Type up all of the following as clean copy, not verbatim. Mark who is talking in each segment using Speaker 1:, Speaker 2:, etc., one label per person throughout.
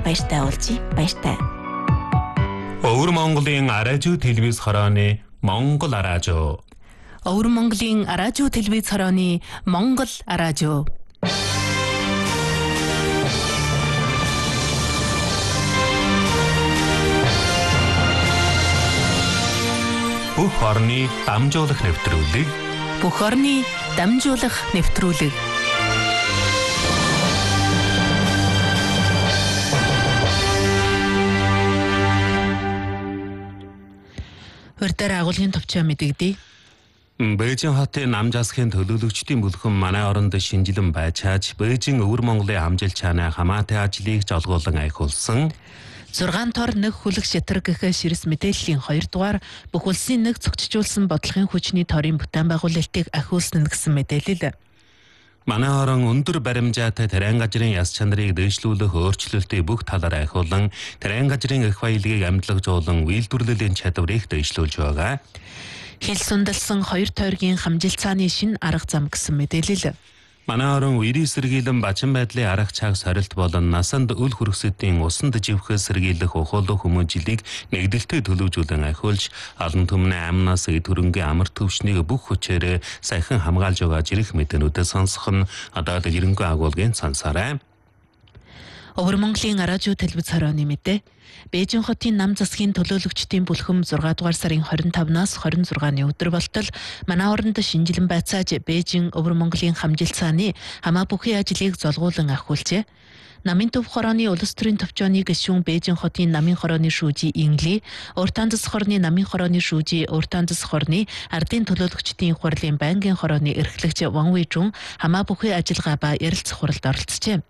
Speaker 1: баяртай уулзъя. Баяртай.
Speaker 2: Өвөр Монголын радио телевиз хорооны Монгол радио.
Speaker 3: Өвөр Монголын радио телевиз хорооны Монгол радио.
Speaker 2: Бүх орны дамжуулах нэвтрүүлэг.
Speaker 3: Бүх орны дамжуулах нэвтрүүлэг. Урьдаар агуулгын товчоо мэдэгдэе.
Speaker 2: Бээжин хотын нам засгийн төлөөлөгчдийн бүлгэн манай оронд шинжилэн байчааж Бээжин өвөр Монголын амжилт чанаа хамаатай ажлыг жолгуулан айхуулсан.
Speaker 3: 6 тор нэг хүлэг шитрэг гэх ширс мэдээллийн 2 дугаар бүх улсын нэг цогцжуулсан бодлогын хүчний торын бүтээн байгуулалтыг ахиулсан гэсэн мэдээлэл.
Speaker 2: Манай орон өндөр баримжаатай тарайн газрын яс чанарыг дэвшлүүлэх өөрчлөлтийг бүх талаар ахиулан тарайн газрын эх баялагийг амтлагжуулан үйлдвэрлэлийн чадварыг дэвшлүүлж байгаа.
Speaker 3: Хил сундалсан 2 тойргийн хамжилт цааны шинэ арга зам гэсэн мэдээлэл.
Speaker 2: Манай орон үерийн сэргийлэн бачин байдлын арга чаг сорилт болон насанд үл хүргэсэдийн усанд живхээс сэргийлэх ухаалаг хүмүүжлийг нэгдэлтэй төлөвжүүлэн ахиулж алан түмний амнаас төрөнгийн амар төвшнийг бүх хүчээр саяхан хамгаалж байгаа жирэх мэдээнүүдэд сонсох нь одоо жирэнгүй агуулгын цансаарай.
Speaker 3: Өвөр Монголын радио телевиз хорооны мэдээ. Бээжин хотын нам засгийн төлөөлөгчдийн бүлхэм 6 дугаар сарын 25-наас 26-ны өдөр болтол манай оронд шинжилэн байцааж Бээжин Өвөр Монголын хамжилт цааны хамаа бүхий ажлыг золгуулан ахиулжээ. Намын төв хорооны улс төрийн төвчөөний гишүүн Бээжин хотын намын хорооны шүүжи Ингли, Уртан засаг хорны намын хорооны шүүжи Уртан засаг хорны ардын төлөөлөгчдийн хурлын байнгын хорооны эрхлэгч Ван Уйжун хамаа бүхий ажиллагаа ба ярилцах хуралд оролцжээ.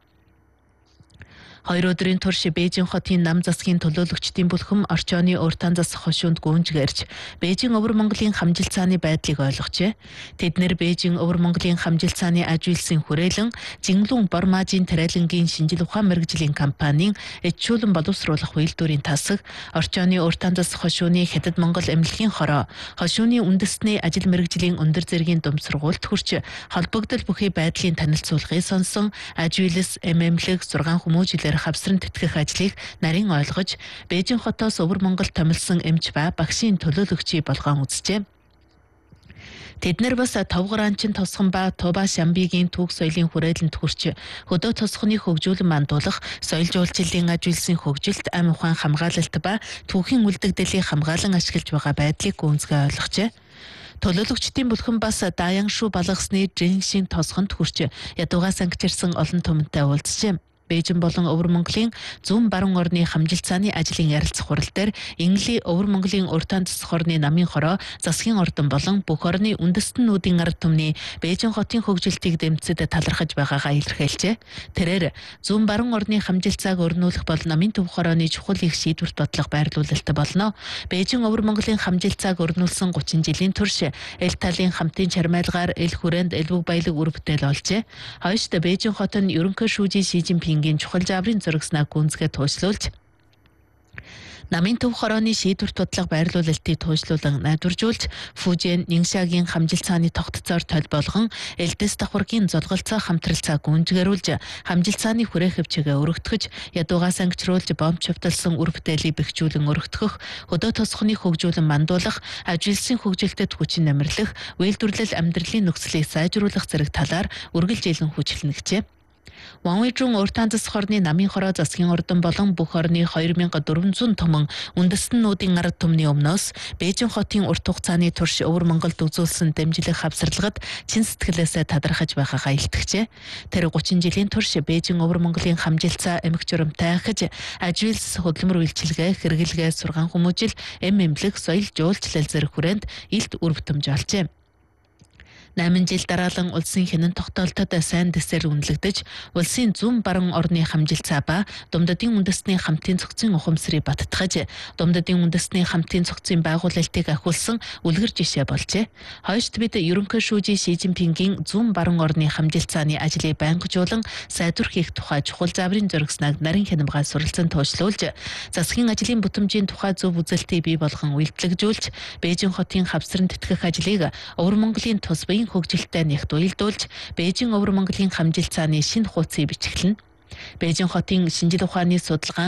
Speaker 3: 2 өдрийн турш Бээжин хотын нам засгийн төлөөлөгчдийн бүлхэм орчооны Уртан засаг хошуунд гүнжгэрж Бээжин Өвөр Монголын хамжилт цааны байдлыг ойлгожээ. Тэднэр Бээжин Өвөр Монголын хамжилт цааны ажилсан хүрээлэн Жинглун Бормажийн тариалангийн шинжил ухаан мэргэжлийн компанийн эдчүүлэн боловсруулах үйлдвэрийн тасаг, орчооны Уртан засаг хошууны Хятад Монгол эмнэлгийн хороо, хошууны үндэсний ажил мэргэжлийн өндөр зэргийн дунд сургуульд хүрч холбогдол бүхий байдлын танилцуулгыг сонсон ажилс эмэмлэг 6 хүмүүжлэр хавсран тэтгэх ажлыг нарийн ойлгож Бээжин хотоос Өвөр Монгол томилсон эмч ба багшийн төлөөлөгчий болгоон үзжээ. Тэднэр бас Товгоранчин тосхон ба Туба Шамбигийн түүх соёлын хүрээлэнд хүрч хөдөө тосхоны хөгжүүлэн мандуулах, соёл жуулчлалын ажилсын хөгжилт, ам ухаан хамгаалалт ба түүхийн үлдэгдэлийг хамгаалан ашиглаж байгаа байдлыг гүнзгий ойлгожээ. Төлөөлөгчдийн бүлхэн бас Даян шүү балгасны Жиншин тосхонд хүрч ядуугаас ангичирсан олон түмэнтэй уулзжээ. Бээжин болон Өвөр Монголын зүүн баруун орны хамжилт цааны ажлын ярилцах хурал дээр Ингли Өвөр Монголын Уртан засаг хорны намын хороо, засгийн ордон болон бүх орны үндэстнүүдийн ард түмний Бээжин хотын хөгжилтийг дэмжсэд талархаж байгаагаа илэрхийлжээ. Тэрээр зүүн баруун орны хамжилт цааг өрнүүлэх бол намын төв хорооны чухал их шийдвэрт бодлого байрлуулалт болно. Бээжин Өвөр Монголын хамжилт цааг өрнүүлсэн 30 жилийн турш эл талын хамтын чармайлгаар эл хүрээнд элбэг баялаг үр бүтээл олжээ. Хойшд Бээжин хот нь ерөнхий шүүжийн Ши Жинпингийн чухал жаврын зурагснаа гүнзгээ туужлуулж намын төв хорооны шийдвэрт бодлого байрлуулалтыг туужлуулан найдваржуулж Фужэн Нингшагийн хамжилт цааны тогтцоор тол болгон элдэс давхаргийн золголцоо хамтралцаа гүнзгээрүүлж хамжилт цааны хүрээ хөвчөөгөө өргөтгөж ядуугаас ангичруулж бомб чөвтөлсөн үр бүтээлийг бэхжүүлэн өргөтгөх, хөдөө тосхоны хөгжүүлэн мандуулах, ажилсын хөгжилтэд хүчин намирлах, үйлдвэрлэл амьдралын нөхцөлийг сайжруулах зэрэг талаар үргэлжлэн хүчлэнэгчээ. Ван Уйжун Уртан засаг хорны намын хороо засгийн ордон болон бүх орны 2400 томон үндэстнүүдийн ард түмний өмнөөс Бээжин хотын урт хугацааны турш Өвөр Монголд үзүүлсэн дэмжлэг хавсарлагад чин сэтгэлээсээ тадархаж байгаагаа илтгэжээ. Тэр 30 жилийн турш Бээжин Өвөр Монголын хамжилт цаа эмх журамтай ахиж ажилс хөдөлмөр үйлчилгээ, хэрэглэгээ, сургаан хүмүүжил, эмэмлэг, соёл жуулчлал зэрэг хүрээнд илт үр бүтэмж олжээ. 8 жил дараалан улсын хянан тогтоолтод сайн дэсээр үнэлэгдэж, улсын зүүн баруун орны хамжилт цаа ба Думдадын үндэстний хамтын цогцын ухамсарыг баттгаж, Думдадын үндэстний хамтын цогцын байгуулалтыг ахиулсан үлгэр жишээ болжээ. Хойшд бид ерөнхий шүүжийн Ши Жинпингийн зүүн баруун орны хамжилт цааны ажлыг байнгажуулан сайдвар хийх тухай чухал зааврын зурагсныг нарийн хянамгай суралцсан тоочлуулж, засгийн ажлын бүтэмжийн тухай зөв үзэлтийг бий болгон үйлдэлжүүлж, Бээжин хотын хавсран тэтгэх ажлыг Өвөр Монголын тус баян хөгжилтэй нэгт уялдуулж, Бээжин Өвөр Монголын хамжилт цааны шинэ хуудсыг бичгэлнэ. Бээжин хотын шинжил ухааны судалгаа